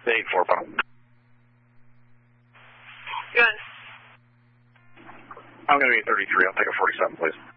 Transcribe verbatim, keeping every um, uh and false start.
eight four, bottom. Good. I'm going to be thirty-three. I'll take a forty-seven, please.